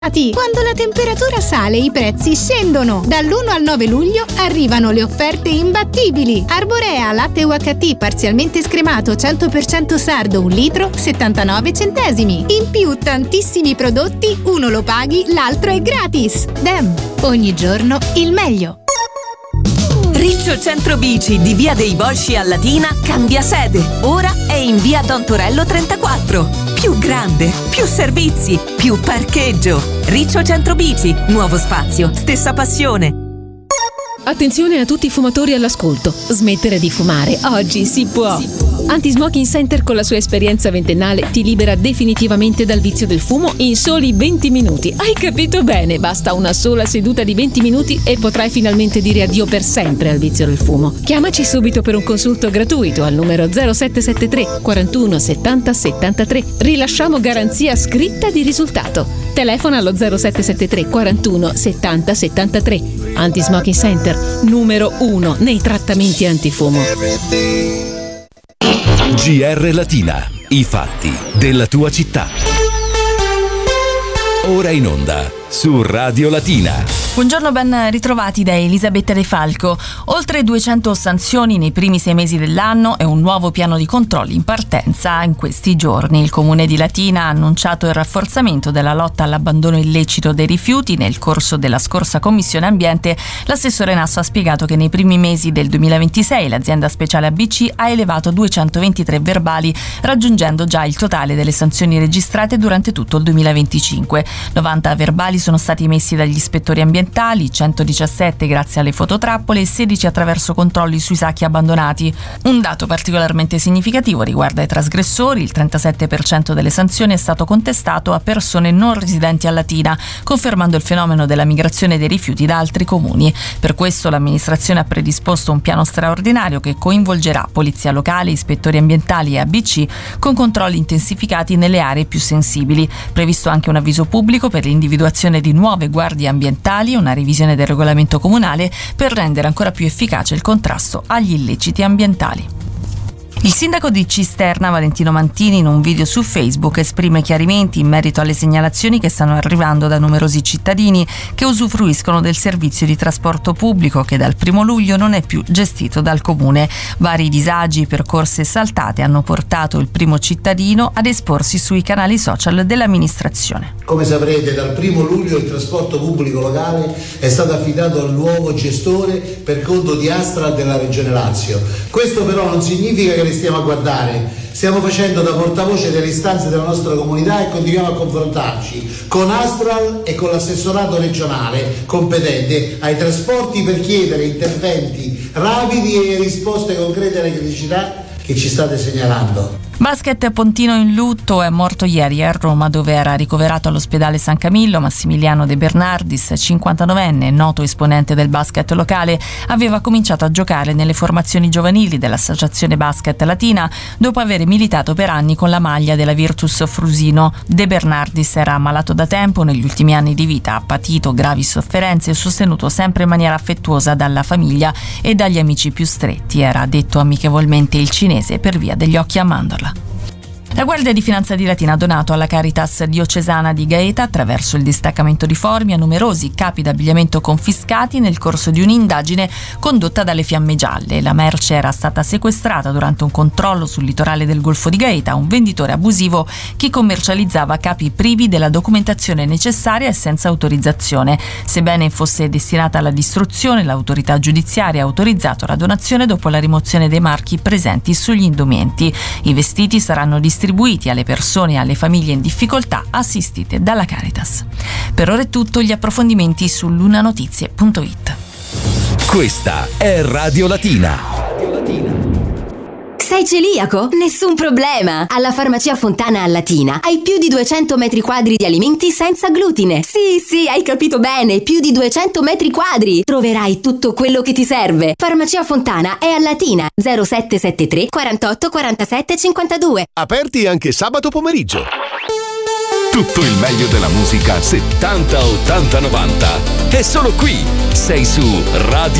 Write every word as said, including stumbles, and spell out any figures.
Quando la temperatura sale, i prezzi scendono. Dall'primo al nove luglio arrivano le offerte imbattibili. Arborea latte U H T parzialmente scremato cento per cento sardo un litro settantanove centesimi. In più tantissimi prodotti, uno lo paghi, l'altro è gratis. Dem, ogni giorno il meglio. Riccio Centro Bici di Via dei Volsci a Latina cambia sede. Ora è in Via Don Torello trentaquattro. Più grande, più servizi, più parcheggio. Riccio Centro Bici, nuovo spazio, stessa passione. Attenzione a tutti i fumatori all'ascolto. Smettere di fumare oggi si può. Anti-Smoking Center con la sua esperienza ventennale ti libera definitivamente dal vizio del fumo in soli venti minuti. Hai capito bene? Basta una sola seduta di venti minuti e potrai finalmente dire addio per sempre al vizio del fumo. Chiamaci subito per un consulto gratuito al numero zero sette sette tre quarantuno settanta settantatré. Rilasciamo garanzia scritta di risultato. Telefona allo zero sette sette tre quarantuno settanta settantatré. Anti-Smoking Center, numero uno nei trattamenti antifumo. G R Latina, i fatti della tua città. Ora in onda su Radio Latina. Buongiorno, ben ritrovati da Elisabetta De Falco. Oltre duecento sanzioni nei primi sei mesi dell'anno e un nuovo piano di controlli in partenza in questi giorni. Il Comune di Latina ha annunciato il rafforzamento della lotta all'abbandono illecito dei rifiuti. Nel corso della scorsa Commissione Ambiente, l'assessore Nasso ha spiegato che nei primi mesi del duemilaventisei l'azienda speciale A B C ha elevato duecentoventitré verbali, raggiungendo già il totale delle sanzioni registrate durante tutto il duemilaventicinque. novanta verbali sono stati emessi dagli ispettori ambientali, centodiciassette grazie alle fototrappole e sedici attraverso controlli sui sacchi abbandonati. Un dato particolarmente significativo riguarda i trasgressori. Il trentasette per cento delle sanzioni è stato contestato a persone non residenti a Latina, confermando il fenomeno della migrazione dei rifiuti da altri comuni. Per questo l'amministrazione ha predisposto un piano straordinario che coinvolgerà polizia locale, ispettori ambientali e A B C, con controlli intensificati nelle aree più sensibili. Previsto anche un avviso pubblico per l'individuazione di nuove guardie ambientali, una revisione del regolamento comunale per rendere ancora più efficace il contrasto agli illeciti ambientali. Il sindaco di Cisterna, Valentino Mantini, in un video su Facebook esprime chiarimenti in merito alle segnalazioni che stanno arrivando da numerosi cittadini che usufruiscono del servizio di trasporto pubblico che dal primo luglio non è più gestito dal comune. Vari disagi, percorse saltate hanno portato il primo cittadino ad esporsi sui canali social dell'amministrazione. Come saprete, dal primo luglio il trasporto pubblico locale è stato affidato al nuovo gestore per conto di Astral della Regione Lazio. Questo però non significa che stiamo a guardare, stiamo facendo da portavoce delle istanze della nostra comunità e continuiamo a confrontarci con Astral e con l'assessorato regionale competente ai trasporti per chiedere interventi rapidi e risposte concrete alle criticità che ci state segnalando. Basket Pontino in lutto, è morto ieri a Roma dove era ricoverato all'ospedale San Camillo. Massimiliano De Bernardis, cinquantanovenne, noto esponente del basket locale, aveva cominciato a giocare nelle formazioni giovanili dell'Associazione Basket Latina dopo aver militato per anni con la maglia della Virtus Frusino. De Bernardis era ammalato da tempo, negli ultimi anni di vita ha patito gravi sofferenze e sostenuto sempre in maniera affettuosa dalla famiglia e dagli amici più stretti. Era detto amichevolmente il cinese per via degli occhi a mandorla. La Guardia di Finanza di Latina ha donato alla Caritas diocesana di Gaeta, attraverso il distaccamento di Formia, numerosi capi d'abbigliamento confiscati nel corso di un'indagine condotta dalle Fiamme Gialle. La merce era stata sequestrata durante un controllo sul litorale del Golfo di Gaeta, un venditore abusivo che commercializzava capi privi della documentazione necessaria e senza autorizzazione. Sebbene fosse destinata alla distruzione, l'autorità giudiziaria ha autorizzato la donazione dopo la rimozione dei marchi presenti sugli indumenti. I vestiti saranno distribuiti distribuiti alle persone e alle famiglie in difficoltà assistite dalla Caritas. Per ora è tutto, gli approfondimenti su lunanotizie punto it. Questa è Radio Latina. Sei celiaco? Nessun problema! Alla Farmacia Fontana a Latina hai più di duecento metri quadri di alimenti senza glutine. Sì, sì, hai capito bene, più di duecento metri quadri. Troverai tutto quello che ti serve. Farmacia Fontana è a Latina, zero sette sette tre quarantotto quarantasette cinquantadue. Aperti anche sabato pomeriggio. Tutto il meglio della musica settanta, ottanta, novanta. È solo qui. Sei su Radio